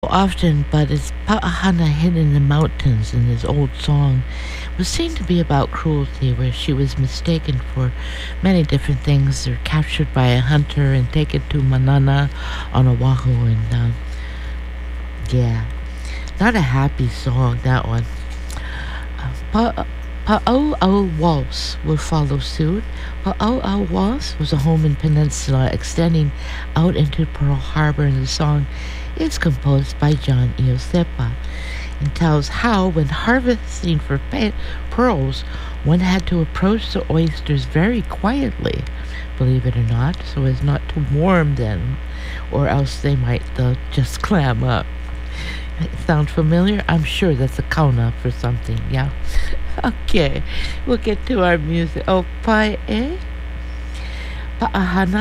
often, but it's Pa'ahana hid in the mountains in this old song was seen to be about cruelty, where she was mistaken for many different things. They're captured by a hunter and taken to Manana on Oahu, and yeah, not a happy song, that one. Pa'au'au Waltz will follow suit. Pa'au'au Waltz was a home in Peninsula extending out into Pearl Harbor, and the song is composed by John Iosepa and tells how, when harvesting for pearls, one had to approach the oysters very quietly, believe it or not, so as not to warm them, or else they might just clam up. Sound familiar? I'm sure that's a kauna for something, yeah? Okay, we'll get to our music. Oh, Pa'ahana